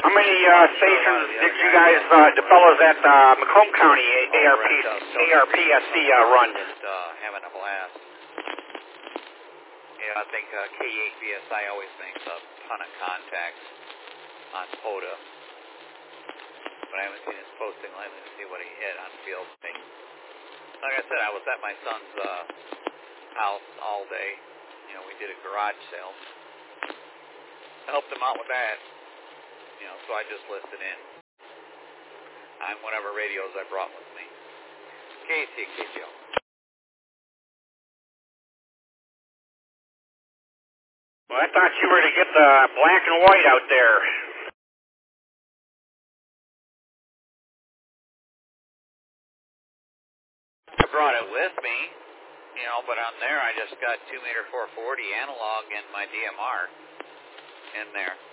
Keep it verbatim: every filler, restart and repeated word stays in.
How many uh, stations did you guys, uh, the fellows at uh, Macomb County A R P, A R P S C uh, run? Just uh, having a blast. Yeah, I think uh, K eight B S I always makes a ton of contacts on P O D A. But I haven't seen his posting lately to see what he hit on field. Like I said, I was at my son's uh, house all day. You know, we did a garage sale. I helped him out with that. You know, so I just listened in on whatever radios I brought with me. K C K G O. Well, I thought you were to get the black and white out there. I brought it with me, you know, but on there I just got two meter four forty analog and my D M R in there.